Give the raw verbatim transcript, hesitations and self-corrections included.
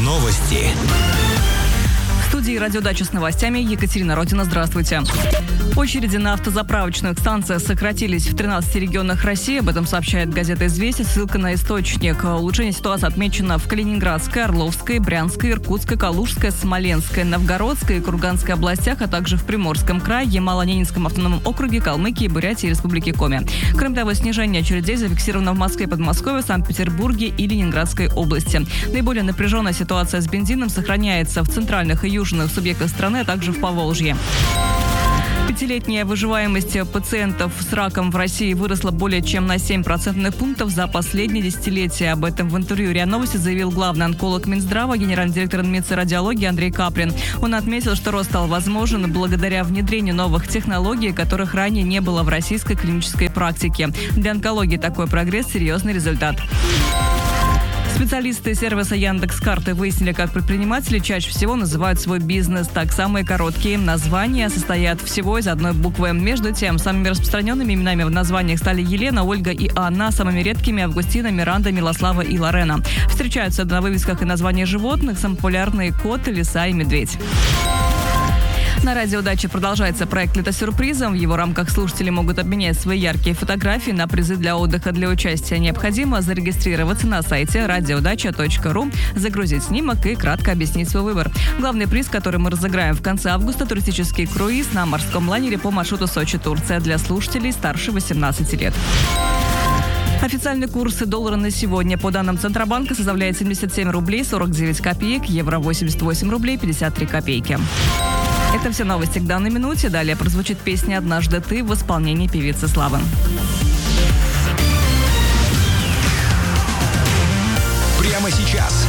Новости. В студии «Радиодача» с новостями Екатерина Родина. Здравствуйте. Очереди на автозаправочных станциях сократились в тринадцати регионах России. Об этом сообщает газета «Известия». Ссылка на источник. Улучшение ситуации отмечено в Калининградской, Орловской, Брянской, Иркутской, Калужской, Смоленской, Новгородской и Курганской областях, а также в Приморском крае, Ямало-Ненецком автономном округе, Калмыкии, Бурятии и Республике Коми. Кроме того, снижение очередей зафиксировано в Москве, Подмосковье, Санкт-Петербурге и Ленинградской области. Наиболее напряженная ситуация с бензином сохраняется в центральных и южных субъектах страны, а также в Поволжье. Пятилетняя выживаемость пациентов с раком в России выросла более чем на семь процентных пунктов за последние десятилетия. Об этом в интервью РИА Новости заявил главный онколог Минздрава, генеральный директор эн эм и дэ радиологии Андрей Каприн. Он отметил, что рост стал возможен благодаря внедрению новых технологий, которых ранее не было в российской клинической практике. Для онкологии такой прогресс – серьезный результат. Специалисты сервиса Яндекс.Карты выяснили, как предприниматели чаще всего называют свой бизнес. Так, самые короткие названия состоят всего из одной буквы. Между тем, самыми распространенными именами в названиях стали Елена, Ольга и Анна, самыми редкими – Августина, Миранда, Милослава и Лорена. Встречаются на вывесках и названия животных, самые популярные – кот, лиса и медведь. На «Радиодаче» продолжается проект «Лето сюрпризом». В его рамках слушатели могут обменять свои яркие фотографии на призы для отдыха. Для участия необходимо зарегистрироваться на сайте радиодача точка ру, загрузить снимок и кратко объяснить свой выбор. Главный приз, который мы разыграем в конце августа – туристический круиз на морском лайнере по маршруту Сочи-Турция для слушателей старше восемнадцати лет. Официальный курс доллара на сегодня по данным Центробанка составляет семьдесят семь рублей сорок девять копеек, евро восемьдесят восемь рублей пятьдесят три копейки. Это все новости к данной минуте. Далее прозвучит песня «Однажды ты» в исполнении певицы Славы. Прямо сейчас